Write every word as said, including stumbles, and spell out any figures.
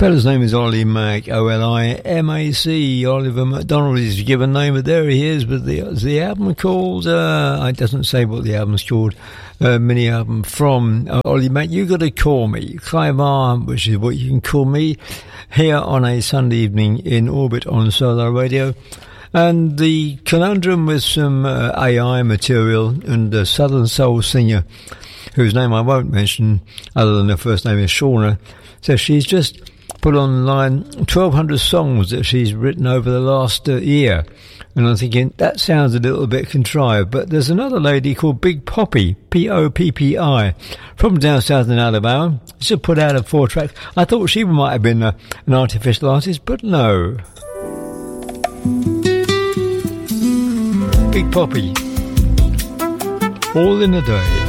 Fella's name is Ollie Mac, O L I M A C. Oliver McDonald is his given name, but there he is. But the the album called, uh, it doesn't say what the album's called, uh, mini album from uh, Ollie Mac. You got to call me, Clive R, which is what you can call me, here on a Sunday evening in Orbit on Solar Radio. And the conundrum with some uh, A I material and the Southern Soul singer, whose name I won't mention, other than her first name is Shauna, so she's just put online twelve hundred songs that she's written over the last uh, year. And I'm thinking, that sounds a little bit contrived. But there's another lady called Big Poppy, P O P P I, from down south in Alabama. She's put out a four track. I thought she might have been a, an artificial artist, but no. Big Poppy. All in a Day.